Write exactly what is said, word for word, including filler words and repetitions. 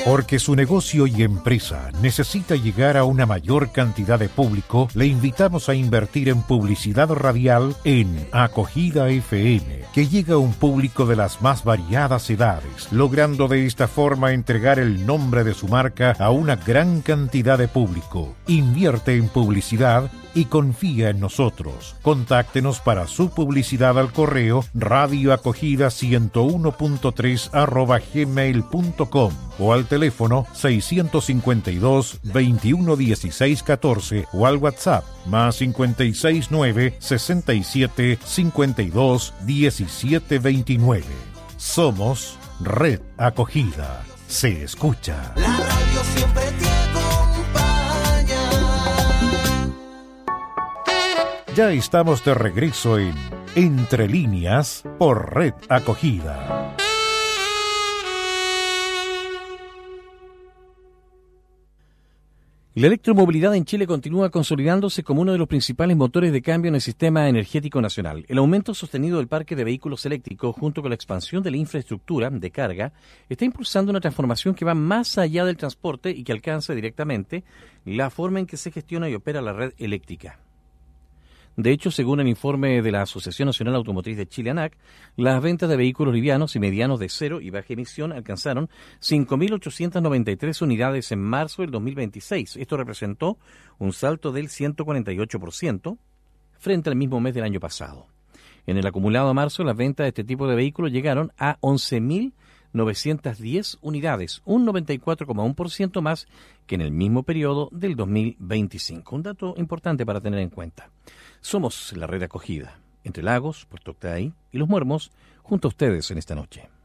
Porque su negocio y empresa necesita llegar a una mayor cantidad de público, le invitamos a invertir en publicidad radial en Acogida F M, que llega a un público de las más variadas edades, logrando de esta forma entregar el nombre de su marca a una gran cantidad de público. Invierte en publicidad y confía en nosotros. Contáctenos para su publicidad al correo radioacogida ciento uno punto tres arroba gmail punto com o al teléfono seiscientos cincuenta y dos, veintiuno dieciséis catorce o al WhatsApp más cincuenta y seis nueve, sesenta y siete, cincuenta y dos, diecisiete veintinueve. Somos Red Acogida. Se escucha. La radio siempre te acompaña. Ya estamos de regreso en Entre Líneas por Red Acogida. La electromovilidad en Chile continúa consolidándose como uno de los principales motores de cambio en el sistema energético nacional. El aumento sostenido del parque de vehículos eléctricos, junto con la expansión de la infraestructura de carga, está impulsando una transformación que va más allá del transporte y que alcanza directamente la forma en que se gestiona y opera la red eléctrica. De hecho, según el informe de la Asociación Nacional Automotriz de Chile, ANAC, las ventas de vehículos livianos y medianos de cero y baja emisión alcanzaron cinco mil ochocientas noventa y tres unidades en marzo del dos mil veintiséis. Esto representó un salto del ciento cuarenta y ocho por ciento frente al mismo mes del año pasado. En el acumulado a marzo, las ventas de este tipo de vehículos llegaron a once mil novecientas diez unidades, un noventa y cuatro coma uno por ciento más que en el mismo periodo del dos mil veinticinco. Un dato importante para tener en cuenta. Somos la red acogida, entre Lagos, Puerto Octay y Los Muermos, junto a ustedes en esta noche.